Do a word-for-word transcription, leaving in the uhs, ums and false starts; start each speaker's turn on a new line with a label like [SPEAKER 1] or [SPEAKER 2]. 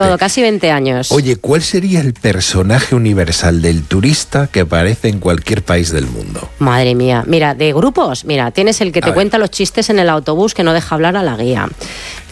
[SPEAKER 1] Todo, casi veinte años.
[SPEAKER 2] Oye, ¿cuál sería el personaje universal del turista que aparece en cualquier país del mundo?
[SPEAKER 1] Madre mía. Mira, de grupos, mira, tienes el que
[SPEAKER 2] A
[SPEAKER 1] te
[SPEAKER 2] ver.
[SPEAKER 1] cuenta los chistes en el autobús que no deja hablar a la guía.